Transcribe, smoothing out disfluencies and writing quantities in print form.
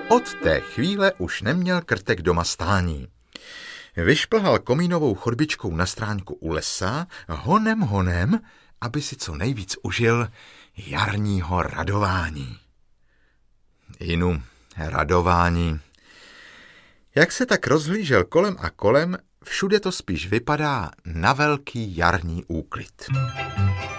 Od té chvíle už neměl Krtek doma stání. Vyšplhal komínovou chodbičkou na stránku u lesa, honem, aby si co nejvíc užil jarního radování. Inu, radování. Jak se tak rozhlížel kolem a kolem, všude to spíš vypadá na velký jarní úklid.